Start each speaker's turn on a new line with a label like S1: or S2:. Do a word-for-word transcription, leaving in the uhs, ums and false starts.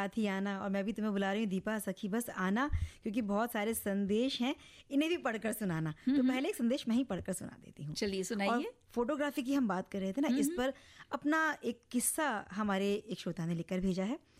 S1: साथ ही आना, और मैं भी तुम्हें बुला रही हूँ दीपा सखी बस आना, क्योंकि बहुत सारे संदेश हैं, इन्हें भी पढ़कर सुनाना। तो पहले एक संदेश मैं ही पढ़कर सुना देती हूँ।
S2: चलिए सुनाइए।
S1: फोटोग्राफी की हम बात कर रहे थे ना, इस पर अपना एक किस्सा हमारे एक श्रोता ने लिखकर भेजा है।